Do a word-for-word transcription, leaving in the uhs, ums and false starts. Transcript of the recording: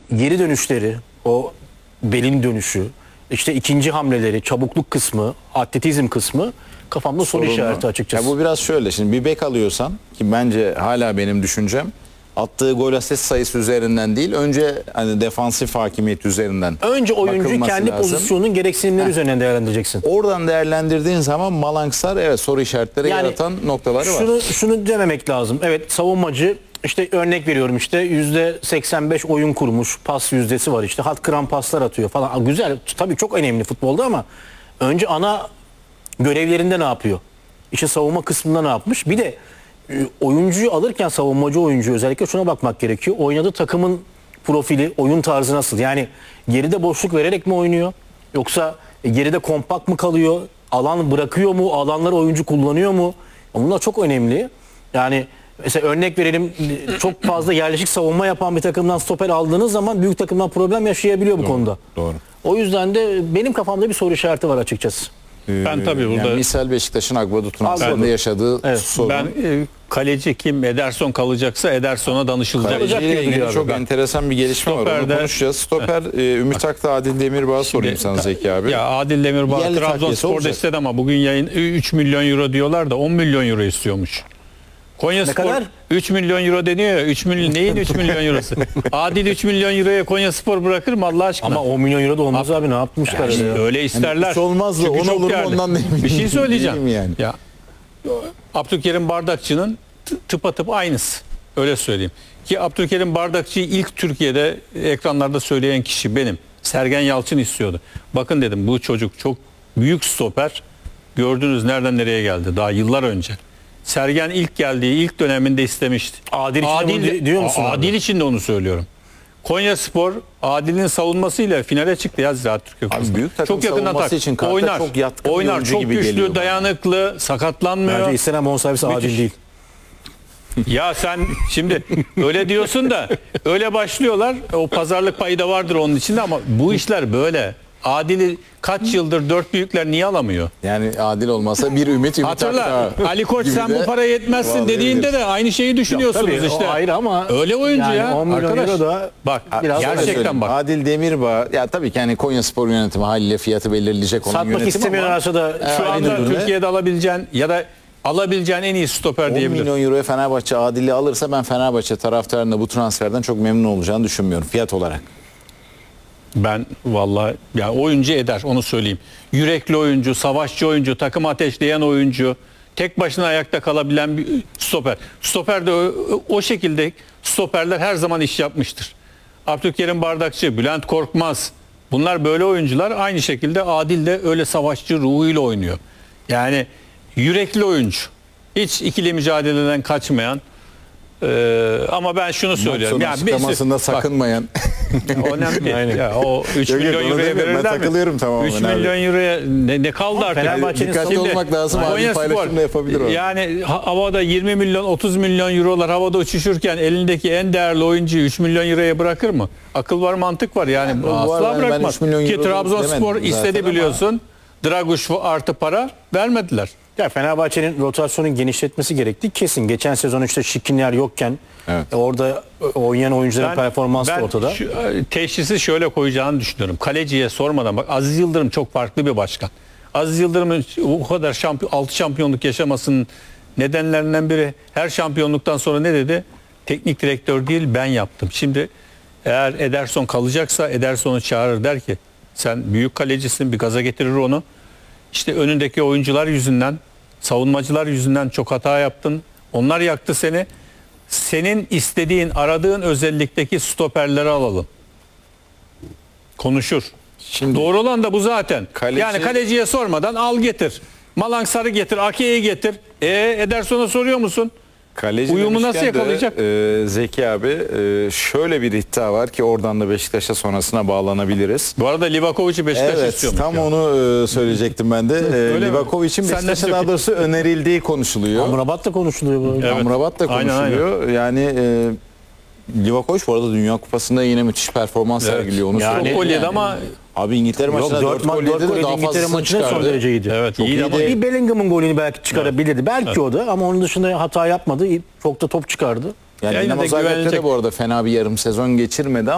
geri dönüşleri, o belin dönüşü, işte ikinci hamleleri, çabukluk kısmı, atletizm kısmı kafamda soru Sorunu. işareti açıkçası. Ya bu biraz şöyle, şimdi bir bek alıyorsan, ki bence hala benim düşüncem, attığı gol asist sayısı üzerinden değil, önce hani defansif hakimiyet üzerinden Önce oyuncuyu bakılması kendi lazım. pozisyonunun gereksinimleri Heh. üzerinden değerlendireceksin. Oradan değerlendirdiğin zaman Malanksar evet soru işaretleri Yani yaratan noktaları var. Şunu, şunu dememek lazım. Evet, savunmacı, işte örnek veriyorum, işte yüzde seksen beş oyun kurmuş, pas yüzdesi var, işte hat kıran paslar atıyor falan. Aa, güzel, tabii çok önemli futbolda ama önce ana görevlerinde ne yapıyor? İşte savunma kısmında ne yapmış? Bir de e, oyuncuyu alırken, savunmacı oyuncu özellikle şuna bakmak gerekiyor. Oynadığı takımın profili, oyun tarzı nasıl? Yani geride boşluk vererek mi oynuyor? Yoksa geride kompakt mı kalıyor? Alan bırakıyor mu? Alanları oyuncu kullanıyor mu? Bunlar çok önemli. Yani mesela örnek verelim, çok fazla yerleşik savunma yapan bir takımdan stoper aldığınız zaman büyük takımdan problem yaşayabiliyor bu konuda. Doğru. O yüzden de benim kafamda bir soru işareti var açıkçası. Ben tabii burada Yani misal Beşiktaş'ın Agvadu transferinde Agvadu. yaşadığı Evet. sorun. ben e, kaleci kim, Ederson kalacaksa Ederson'a danışılacak. Kalacak Kaleciyle gibi ilgili duruyor çok abi. enteresan bir gelişme var. Onu Stoper'de- konuşacağız. Stoper e, Ümit Akta, Adil Demirbağ sorayım sana Ta- Zeki abi. Ya Adil Demirbağ Yerli takviyesi Trabzonspor'da olacak. istedi ama bugün yayın üç milyon euro diyorlar da on milyon euro istiyormuş. Konya Ne Spor kadar? üç milyon euro deniyor ya. üç milyon neyin üç milyon eurosu? Adil üç milyon euroya Konya Spor bırakır mı Allah aşkına? Ama on milyon euro da olmaz abi, ne yapmışlar Yani ya? öyle isterler. üç olmaz da Çünkü on çok olur mu değerli. ondan da eminim Bir şey söyleyeceğim. değilim yani. Ya Abdülkerim Bardakçı'nın t- tıpatıp aynısı. Öyle söyleyeyim. Ki Abdülkerim Bardakçı'yı ilk Türkiye'de ekranlarda söyleyen kişi benim. Sergen Yalçın istiyordu. Bakın dedim, bu çocuk çok büyük stoper. Gördünüz nereden nereye geldi daha yıllar önce. Sergen ilk geldiği ilk döneminde istemişti. Adil için de bunu di- diyor musun abi? Adil için de onu söylüyorum. Konya Spor Adil'in savunmasıyla finale çıktı ya Ziraat Türkiye Kupası'nda. büyük takım savunması için karta oynar, çok yatkın bir oynar, oyuncu çok gibi güçlü, geliyor bana. dayanıklı, sakatlanmıyor. Bence istenen bonservis adil Müthiş. değil. Ya sen şimdi öyle diyorsun da öyle başlıyorlar. O pazarlık payı da vardır onun içinde ama bu işler böyle. Adil'i kaç yıldır dört büyükler niye alamıyor? Yani Adil olmasa bir ümit Ümit Hatırla, Akta Ali Koç gibi sen de bu para yetmezsin vallahi dediğinde öyle. de aynı şeyi düşünüyorsunuz Tabii, işte. o ayrı ama Öyle oyuncu yani ya on milyon arkadaş. euro da Bak biraz Şöyle gerçekten söyleyeyim, bak. Adil Demirbağ ya tabii ki hani Konya Spor yönetimi haliyle fiyatı belirleyecek olan satmak yönetim istemeyen ama arası da Şu Aynen anda öyle. Türkiye'de alabileceğin ya da alabileceğin en iyi stoper on diyebilirim. milyon euroya Fenerbahçe Adil'i alırsa ben Fenerbahçe taraftarının da bu transferden çok memnun olacağını düşünmüyorum fiyat olarak. Ben vallahi ya oyuncu eder, onu söyleyeyim. Yürekli oyuncu, savaşçı oyuncu, takım ateşleyen oyuncu, tek başına ayakta kalabilen bir stoper. Stoper de o, o şekilde stoperler her zaman iş yapmıştır. Abdülkerim Bardakçı, Bülent Korkmaz, bunlar böyle oyuncular. Aynı şekilde Adil de öyle savaşçı ruhuyla oynuyor. Yani yürekli oyuncu. Hiç ikili mücadeleden kaçmayan. Ee, ama ben şunu söylüyorum. Yani açıklamasında bak, sakınmayan. önemli. Aynen. Ya o üç Yok, yok, milyon onu euroya demiyorum. Ben verirler mi? takılıyorum tamamen üç abi. milyon euroya ne, ne kaldı artık? Fenerbahçe'nin Dikkatli Şimdi olmak lazım. Adil Konya paylaşım Spor, da yapabilir o. yani ha- havada yirmi milyon otuz milyon eurolar havada uçuşurken elindeki en değerli oyuncuyu üç milyon euroya bırakır mı? Akıl var, mantık var yani, Yani bu var, asla yani ben bırakmaz. üç milyon Ki euro Trabzonspor demedim istedi zaten ama- biliyorsun. Draguş artı para vermediler. Ya Fenerbahçe'nin rotasyonun genişletmesi gerektiği kesin. Geçen sezon işte Şikrinyar yokken Evet. e, orada oynayan oyuncuların performansı da ben ortada. şu, teşhisi şöyle koyacağını düşünüyorum. Kaleciye sormadan, bak Aziz Yıldırım çok farklı bir başkan. Aziz Yıldırım'ın o kadar şampiyon, altı şampiyonluk yaşamasının nedenlerinden biri, her şampiyonluktan sonra ne dedi? Teknik direktör değil, ben yaptım. Şimdi eğer Ederson kalacaksa Ederson'u çağırır, der ki sen büyük kalecisin, bir gaza getirir onu. İşte önündeki oyuncular yüzünden, savunmacılar yüzünden çok hata yaptın. Onlar yaktı seni. Senin istediğin, aradığın özellikteki stoperleri alalım. Konuşur. Şimdi- Doğru olan da bu zaten. Kaleci- Yani kaleciye sormadan al getir. Malangsar'ı getir, Ake'yi getir. E Ederson'a soruyor musun? Kaleci Uyumu nasıl demişken de, yakalayacak? e, Zeki abi e, şöyle bir iddia var ki oradan da Beşiktaş'a sonrasına bağlanabiliriz. Bu arada Livakovic'i Beşiktaş Evet, istiyormuş. tam ya. onu e, söyleyecektim ben de. E, Öyle mi? Livakovic'in Sen Beşiktaş'a nasıl- daha doğrusu önerildiği konuşuluyor. Amrabat da konuşuluyor bu arada. Evet. Amrabat da Aynen, konuşuluyor. Yani e, Livakovic bu arada Dünya Kupası'nda yine müthiş performans Evet. sergiliyor. Onu Yani- söyleyeyim. Gol yedi ama Abi İngiltere Yok, maçında dört dört maç gol dört yedi gol de daha İngiltere fazlasını maçına son çıkardı. derece iyiydi. Evet, Çok iyi iyi ama de- Bir Bellingham'ın golünü belki çıkarabilirdi. Belki o da, ama onun dışında hata yapmadı. Çok da top çıkardı. Yani Yine Dinamo de Zagreb'de güvenilecek. de bu arada fena bir yarım sezon geçirmedi